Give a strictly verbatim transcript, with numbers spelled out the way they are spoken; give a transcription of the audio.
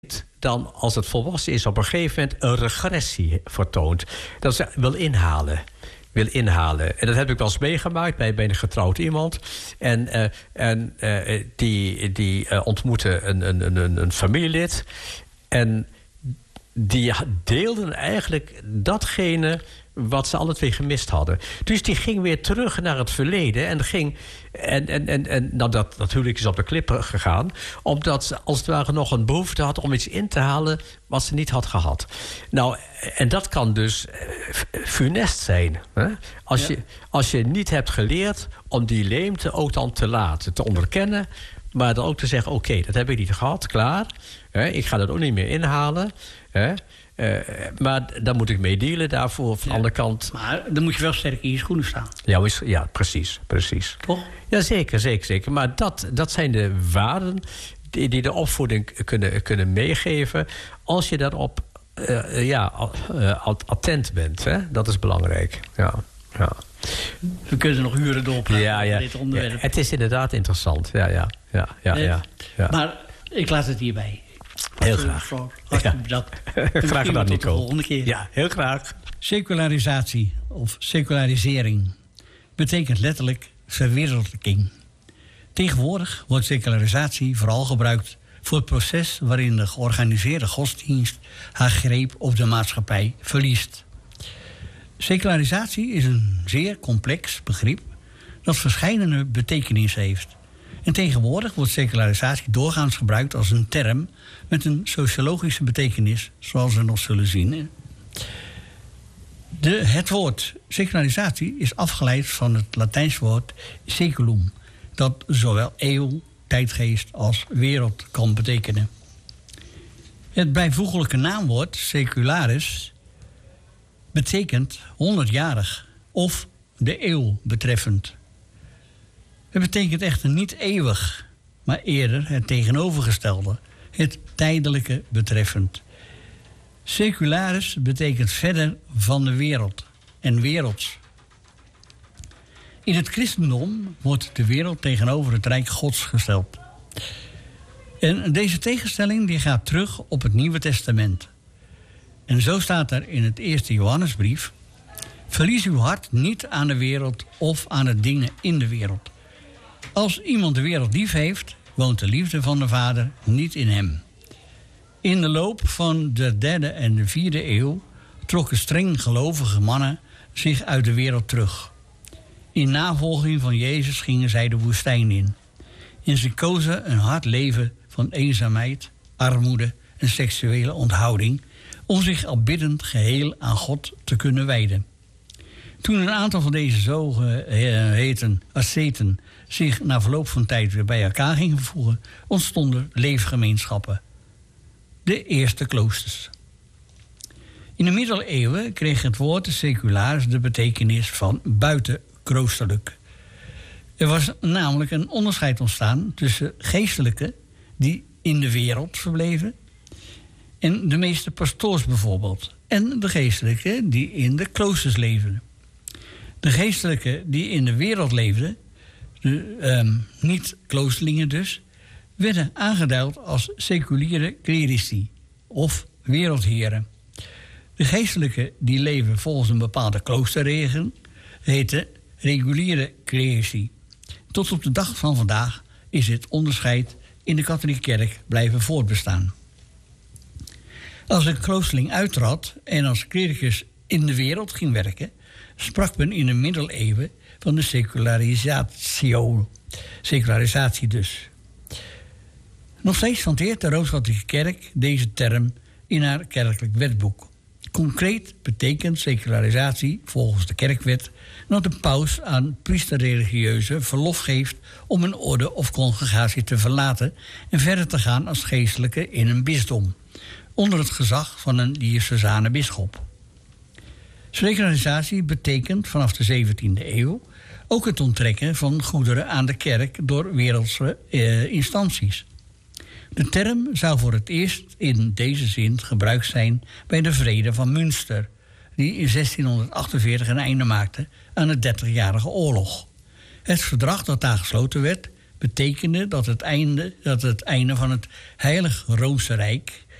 dan als het volwassen is op een gegeven moment een regressie vertoont. Dat ze wil inhalen. Wil inhalen. En dat heb ik wel eens meegemaakt bij, bij een getrouwd iemand. En, uh, en uh, die, die uh, ontmoette een, een, een, een familielid. En die deelden eigenlijk datgene wat ze alle twee gemist hadden. Dus die ging weer terug naar het verleden. En, ging, en, en, en, en nou dat natuurlijk is op de klippen gegaan. Omdat ze als het ware nog een behoefte had om iets in te halen wat ze niet had gehad. Nou, en dat kan dus funest zijn. Hè? Als, ja. je, als je niet hebt geleerd om die leemte ook dan te laten, te onderkennen. Maar dan ook te zeggen, oké, okay, dat heb ik niet gehad, klaar. Hè? Ik ga dat ook niet meer inhalen. Hè? Uh, maar daar moet ik mee dealen daarvoor. Van de ja. andere kant. Maar dan moet je wel sterk in je schoenen staan. Ja, ja precies, precies. Toch? Ja, zeker, zeker, zeker. Maar dat, dat zijn de waarden die, die de opvoeding kunnen, kunnen meegeven. Als je daarop uh, ja, uh, attent bent. Hè? Dat is belangrijk. Ja, ja. We kunnen nog uren doorpraten ja, ja. over dit onderwerp. Ja, het is inderdaad interessant. Ja, ja, ja, ja, uh, ja, ja. Maar ik laat het hierbij. Heel graag. Hartelijk bedankt. Graag gedaan, Nico. Tot de volgende keer. Ja, heel graag. Secularisatie of secularisering betekent letterlijk verwereldlijking. Tegenwoordig wordt secularisatie vooral gebruikt voor het proces waarin de georganiseerde godsdienst haar greep op de maatschappij verliest. Secularisatie is een zeer complex begrip dat verschillende betekenissen heeft. En tegenwoordig wordt secularisatie doorgaans gebruikt als een term met een sociologische betekenis, zoals we nog zullen zien. De, het woord secularisatie is afgeleid van het Latijns woord seculum, dat zowel eeuw, tijdgeest als wereld kan betekenen. Het bijvoeglijke naamwoord secularis betekent honderdjarig of de eeuw betreffend. Het betekent echter niet eeuwig, maar eerder het tegenovergestelde, het tijdelijke betreffend. Secularis betekent verder van de wereld en werelds. In het christendom wordt de wereld tegenover het Rijk Gods gesteld. En deze tegenstelling die gaat terug op het Nieuwe Testament. En zo staat er in het eerste Johannesbrief: verlies uw hart niet aan de wereld of aan het dingen in de wereld. Als iemand de wereld lief heeft, woont de liefde van de Vader niet in hem. In de loop van de derde en de vierde eeuw trokken streng gelovige mannen zich uit de wereld terug. In navolging van Jezus gingen zij de woestijn in. En ze kozen een hard leven van eenzaamheid, armoede en seksuele onthouding om zich afbiddend geheel aan God te kunnen wijden. Toen een aantal van deze zogeheten asceten zich na verloop van tijd weer bij elkaar gingen voegen, ontstonden leefgemeenschappen. De eerste kloosters. In de middeleeuwen kreeg het woord secularis de betekenis van buitenkloosterlijk. Er was namelijk een onderscheid ontstaan tussen geestelijken die in de wereld verbleven en de meeste pastoors bijvoorbeeld, en de geestelijken die in de kloosters leefden. De geestelijken die in de wereld leefden, de um, niet-kloosterlingen dus, werden aangeduid als seculiere clerici of wereldheren. De geestelijken die leven volgens een bepaalde kloosterregel heten reguliere clerici. Tot op de dag van vandaag is dit onderscheid in de katholieke kerk blijven voortbestaan. Als een kloosterling uittrad en als clericus in de wereld ging werken, sprak men in de middeleeuwen van de secularisatie. Secularisatie dus. Nog steeds hanteert de Rooms-Katholieke Kerk deze term in haar kerkelijk wetboek. Concreet betekent secularisatie volgens de kerkwet dat de paus aan priesterreligieuzen verlof geeft om een orde of congregatie te verlaten en verder te gaan als geestelijke in een bisdom, onder het gezag van een diocesane bisschop. Secularisatie betekent vanaf de zeventiende eeuw ook het onttrekken van goederen aan de kerk door wereldse eh, instanties. De term zou voor het eerst in deze zin gebruikt zijn bij de Vrede van Münster, die in zestienhonderdachtenveertig een einde maakte aan de dertigjarige oorlog. Het verdrag dat daar gesloten werd, betekende dat het einde, dat het einde van het Heilige Roomse Rijk